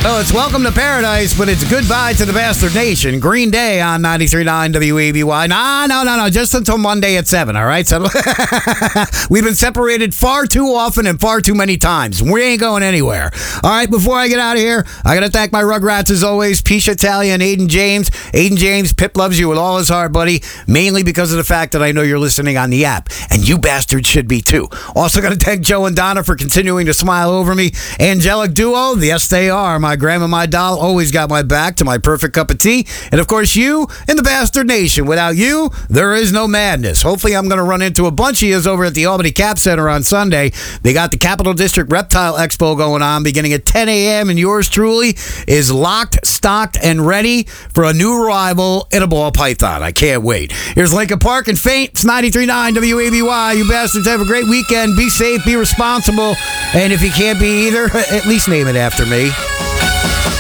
Oh, it's Welcome to Paradise, but it's Goodbye to the Bastard Nation. Green Day on 93.9 WABY. No. Just until Monday at 7, all right? So we've been separated far too often and far too many times. We ain't going anywhere. All right, before I get out of here, I got to thank my Rugrats as always, Pisha Talia and Aiden James. Aiden James, Pip loves you with all his heart, buddy, mainly because of the fact that I know you're listening on the app, and you bastards should be too. Also got to thank Joe and Donna for continuing to smile over me. Angelic Duo, yes they are. My grandma, my doll, always got my back to my perfect cup of tea. And of course, you and the Bastard Nation. Without you, there is no madness. Hopefully, I'm going to run into a bunch of yous over at the Albany Cap Center on Sunday. They got the Capital District Reptile Expo going on beginning at 10 a.m. And yours truly is locked, stocked, and ready for a new arrival in a ball python. I can't wait. Here's Lincoln Park and Faint. It's 93.9 WABY. You bastards have a great weekend. Be safe, be responsible. And if you can't be either, at least name it after me.